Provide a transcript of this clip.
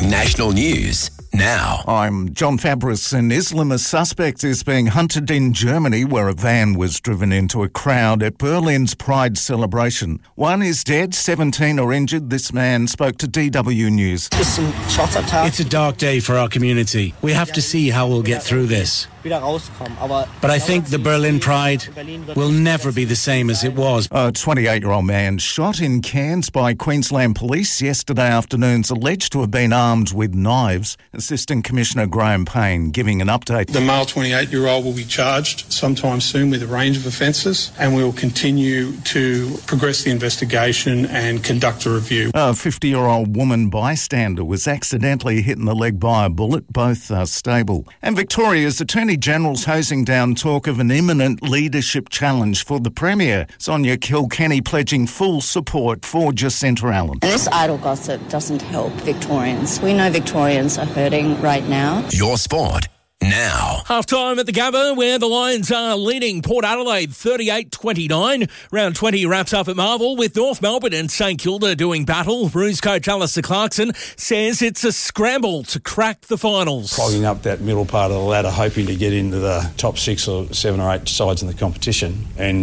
National News now. I'm John Fabris. An Islamist suspect is being hunted in Germany, where a van was driven into a crowd at Berlin's Pride celebration. One is dead, 17 are injured. This man spoke to DW News. It's a dark day for our community. We have to see how we'll get through this. But I think the Berlin Pride will never be the same as it was. A 28-year-old man shot in Cairns by Queensland Police yesterday afternoon is alleged to have been armed with knives. Assistant Commissioner Graham Payne giving an update. The male 28-year-old will be charged sometime soon with a range of offences, and we will continue to progress the investigation and conduct a review. A 50-year-old woman bystander was accidentally hit in the leg by a bullet. Both are stable. And Victoria's Attorney General's hosing down talk of an imminent leadership challenge for the Premier. Sonia Kilkenny pledging full support for Jacinta Allen. And this idle gossip doesn't help Victorians. We know Victorians are hurting right now. Your sport now. Half-time at the Gabba, where the Lions are leading Port Adelaide 38-29. Round 20 wraps up at Marvel with North Melbourne and St Kilda doing battle. Roos coach Alistair Clarkson says it's a scramble to crack the finals. Clogging up that middle part of the ladder, hoping to get into the top 6 or 7 or 8 sides in the competition. And